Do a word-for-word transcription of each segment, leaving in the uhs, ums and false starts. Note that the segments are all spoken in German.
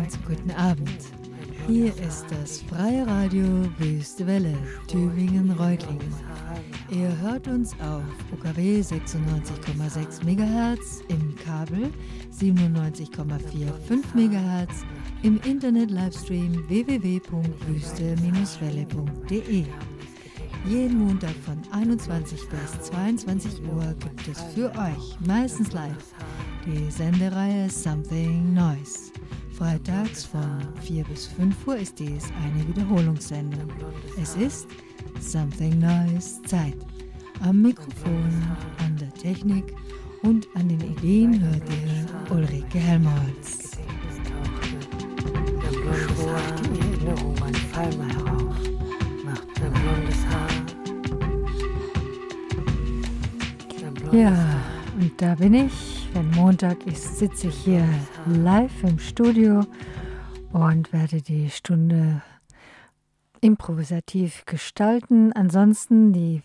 und guten Abend. Hier ist das Freie Radio Wüste Welle, Tübingen-Reutlingen. Ihr hört uns auf U K W sechsundneunzig Komma sechs Megahertz, im Kabel siebenundneunzig Komma fünfundvierzig Megahertz, im Internet-Livestream w w w punkt wüste Bindestrich welle punkt d e. Jeden Montag von einundzwanzig bis zweiundzwanzig Uhr gibt es für euch, meistens live, die Sendereihe Something Nice. Freitags von vier bis fünf Uhr ist dies eine Wiederholungssendung. Es ist Something Nice Zeit. Am Mikrofon, an der Technik und an den Ideen hört ihr Ulrike Helmholtz. Ja, und da bin ich. Wenn Montag ist, sitze ich hier live im Studio und werde die Stunde improvisativ gestalten. Ansonsten, die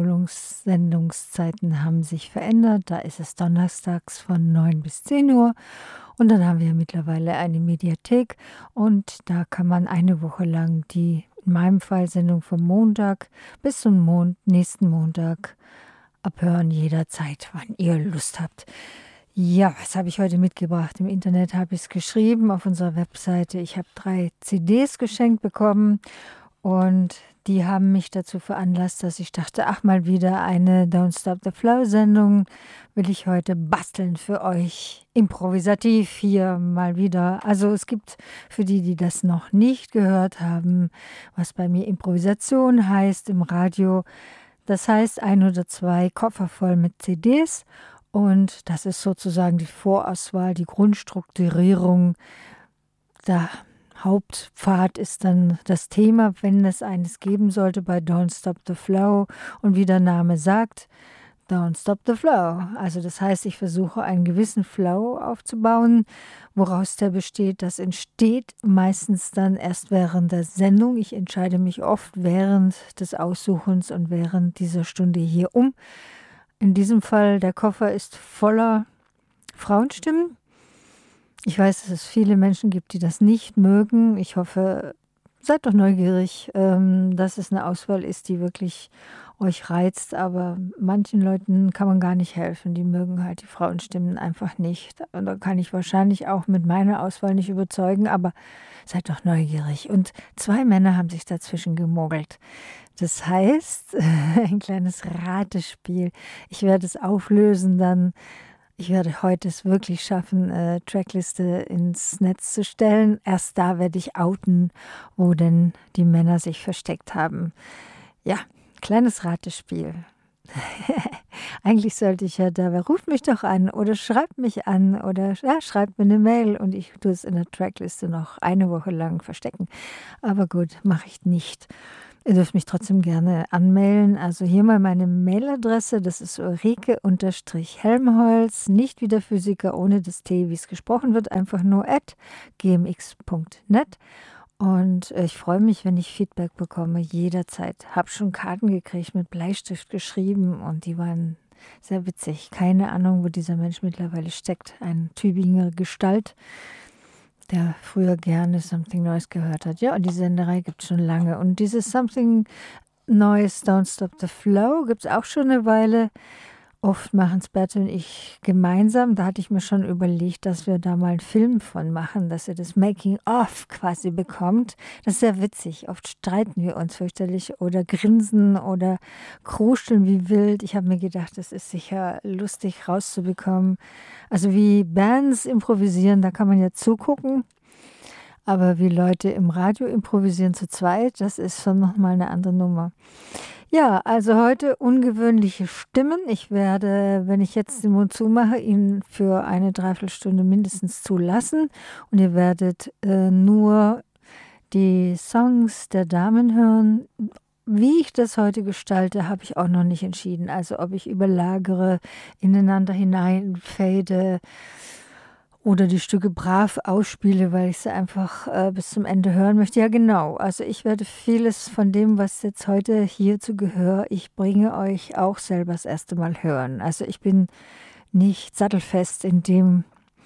Wiederholungssendungszeiten haben sich verändert. Da ist es donnerstags von neun bis zehn Uhr und dann haben wir mittlerweile eine Mediathek und da kann man eine Woche lang die, in meinem Fall, Sendung vom Montag bis zum Mond, nächsten Montag abhören, jederzeit, wann ihr Lust habt. Ja, was habe ich heute mitgebracht? Im Internet habe ich es geschrieben, auf unserer Webseite. Ich habe drei C Ds geschenkt bekommen und die haben mich dazu veranlasst, dass ich dachte, ach, mal wieder eine Don't Stop the Flow-Sendung will ich heute basteln für euch. Improvisativ hier mal wieder. Also es gibt für die, die das noch nicht gehört haben, was bei mir Improvisation heißt im Radio. Das heißt, ein oder zwei Koffer voll mit C Ds. Und das ist sozusagen die Vorauswahl, die Grundstrukturierung. Der Hauptpfad ist dann das Thema, wenn es eines geben sollte bei Don't Stop the Flow. Und wie der Name sagt, Don't Stop the Flow. Also das heißt, ich versuche einen gewissen Flow aufzubauen, woraus der besteht. Das entsteht meistens dann erst während der Sendung. Ich entscheide mich oft während des Aussuchens und während dieser Stunde hier um. In diesem Fall, der Koffer ist voller Frauenstimmen. Ich weiß, dass es viele Menschen gibt, die das nicht mögen. Ich hoffe, seid doch neugierig, dass es eine Auswahl ist, die wirklich euch reizt. Aber manchen Leuten kann man gar nicht helfen. Die mögen halt die Frauenstimmen einfach nicht. Und da kann ich wahrscheinlich auch mit meiner Auswahl nicht überzeugen. Aber seid doch neugierig. Und zwei Männer haben sich dazwischen gemogelt. Das heißt, ein kleines Ratespiel. Ich werde es auflösen dann. Ich werde heute es wirklich schaffen, eine Trackliste ins Netz zu stellen. Erst da werde ich outen, wo denn die Männer sich versteckt haben. Ja, kleines Ratespiel. Eigentlich sollte ich ja da, ruft mich doch an oder schreibt mich an oder ja, schreibt mir eine Mail und ich tue es in der Trackliste noch eine Woche lang verstecken. Aber gut, mache ich nicht. Ihr dürft mich trotzdem gerne anmailen. Also hier mal meine Mailadresse, das ist Ulrike-Helmholtz, nicht wie der Physiker ohne das T, wie es gesprochen wird, einfach nur at g m x punkt net. Und ich freue mich, wenn ich Feedback bekomme, jederzeit. Habe schon Karten gekriegt, mit Bleistift geschrieben und die waren sehr witzig. Keine Ahnung, wo dieser Mensch mittlerweile steckt. Ein Tübinger Gestalt, der früher gerne Something Nice gehört hat. Ja, und die Senderei gibt es schon lange. Und dieses Something Nice, Don't Stop the Flow gibt es auch schon eine Weile. Oft machen es Bert und ich gemeinsam. Da hatte ich mir schon überlegt, dass wir da mal einen Film von machen, dass ihr das Making-of quasi bekommt. Das ist sehr witzig. Oft streiten wir uns fürchterlich oder grinsen oder kruscheln wie wild. Ich habe mir gedacht, das ist sicher lustig rauszubekommen. Also wie Bands improvisieren, da kann man ja zugucken. Aber wie Leute im Radio improvisieren zu zweit, das ist schon nochmal eine andere Nummer. Ja, also heute ungewöhnliche Stimmen. Ich werde, wenn ich jetzt den Mund zumache, ihn für eine Dreiviertelstunde mindestens zulassen. Und ihr werdet äh, nur die Songs der Damen hören. Wie ich das heute gestalte, habe ich auch noch nicht entschieden. Also ob ich überlagere, ineinander hineinfade oder die Stücke brav ausspiele, weil ich sie einfach äh, bis zum Ende hören möchte. Ja, genau. Also ich werde vieles von dem, was jetzt heute hier zu Gehör, ich bringe euch auch selber das erste Mal hören. Also ich bin nicht sattelfest in dem,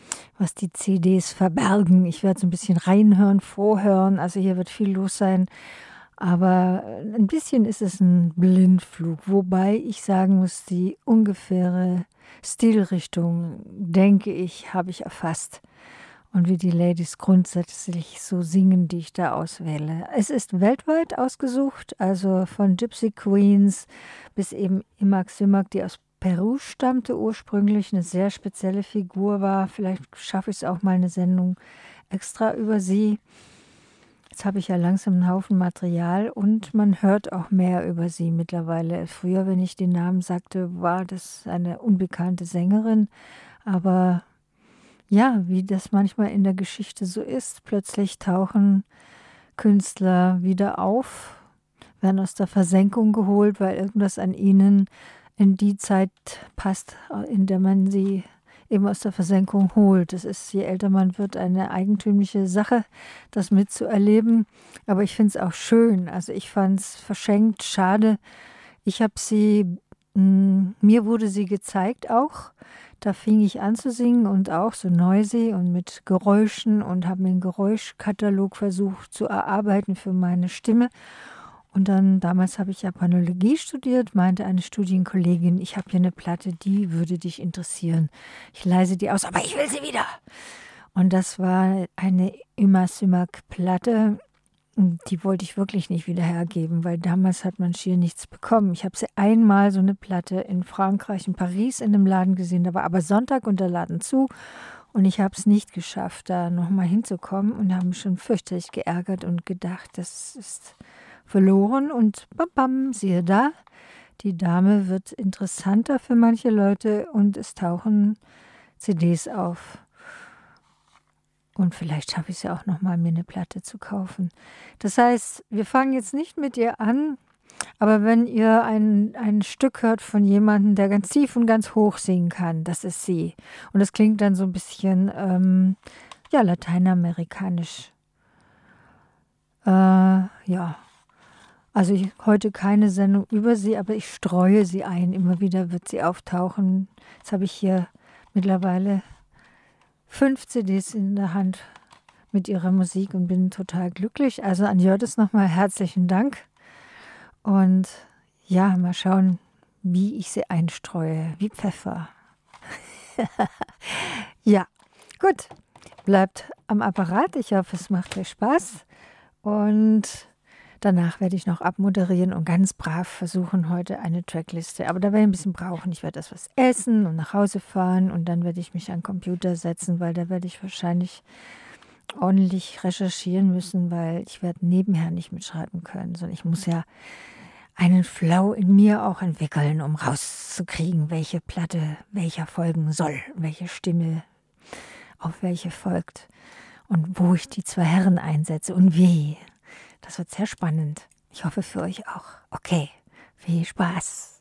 was die C Ds verbergen. Ich werde so ein bisschen reinhören, vorhören. Also hier wird viel los sein. Aber ein bisschen ist es ein Blindflug. Wobei ich sagen muss, die ungefähre Stilrichtung, denke ich, habe ich erfasst. Und wie die Ladies grundsätzlich so singen, die ich da auswähle. Es ist weltweit ausgesucht, also von Gypsy Queens bis eben Imak Simak, die aus Peru stammte ursprünglich, eine sehr spezielle Figur war. Vielleicht schaffe ich es auch mal eine Sendung extra über sie. Jetzt habe ich ja langsam einen Haufen Material und man hört auch mehr über sie mittlerweile. Früher, wenn ich den Namen sagte, war das eine unbekannte Sängerin, aber ja, wie das manchmal in der Geschichte so ist. Plötzlich tauchen Künstler wieder auf, werden aus der Versenkung geholt, weil irgendwas an ihnen in die Zeit passt, in der man sie eben aus der Versenkung holt. Das ist, je älter man wird, eine eigentümliche Sache, das mitzuerleben. Aber ich finde es auch schön. Also ich fand es verschenkt, schade. Ich habe sie, mh, mir wurde sie gezeigt auch. Da fing ich an zu singen und auch so noisy und mit Geräuschen und habe mir einen Geräuschkatalog versucht zu erarbeiten für meine Stimme. Und dann, damals habe ich Japanologie studiert, meinte eine Studienkollegin, ich habe hier eine Platte, die würde dich interessieren. Ich leise die aus, aber ich will sie wieder. Und das war eine Imak-Simak-Platte. Die wollte ich wirklich nicht wieder hergeben, weil damals hat man schier nichts bekommen. Ich habe sie einmal so eine Platte in Frankreich, in Paris in einem Laden gesehen. Da war aber Sonntag und der Laden zu. Und ich habe es nicht geschafft, da nochmal hinzukommen und habe mich schon fürchterlich geärgert und gedacht, das ist verloren. Und bam, bam, siehe da, die Dame wird interessanter für manche Leute und es tauchen C Ds auf. Und vielleicht schaffe ich es ja auch nochmal, mir eine Platte zu kaufen. Das heißt, wir fangen jetzt nicht mit ihr an, aber wenn ihr ein, ein Stück hört von jemandem, der ganz tief und ganz hoch singen kann, das ist sie. Und das klingt dann so ein bisschen, ähm, ja, lateinamerikanisch. Äh, ja, also ich, heute keine Sendung über sie, aber ich streue sie ein. Immer wieder wird sie auftauchen. Jetzt habe ich hier mittlerweile fünf C Ds in der Hand mit ihrer Musik und bin total glücklich. Also an Jördis nochmal herzlichen Dank. Und ja, mal schauen, wie ich sie einstreue, wie Pfeffer. Ja, gut. Bleibt am Apparat. Ich hoffe, es macht euch Spaß. Und danach werde ich noch abmoderieren und ganz brav versuchen, heute eine Trackliste. Aber da werde ich ein bisschen brauchen. Ich werde erst was essen und nach Hause fahren und dann werde ich mich an den Computer setzen, weil da werde ich wahrscheinlich ordentlich recherchieren müssen, weil ich werde nebenher nicht mitschreiben können, sondern ich muss ja einen Flow in mir auch entwickeln, um rauszukriegen, welche Platte welcher folgen soll, welche Stimme auf welche folgt und wo ich die zwei Herren einsetze und wie. Das wird sehr spannend. Ich hoffe für euch auch. Okay, viel Spaß.